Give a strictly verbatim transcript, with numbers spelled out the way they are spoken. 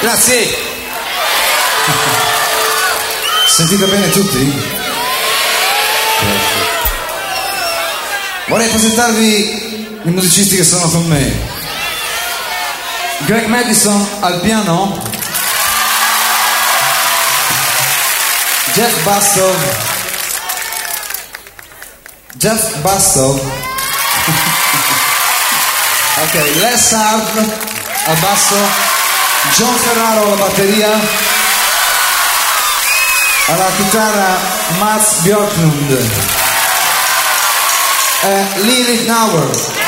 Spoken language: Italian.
Grazie. Sentite bene tutti? Vorrei presentarvi i musicisti che sono con me. Greg Madison al piano, Jeff Basso, Jeff Basso, ok, Les Hard al basso, John Ferraro alla batteria, alla chitarra Mats Björklund, e Lee Ritenour.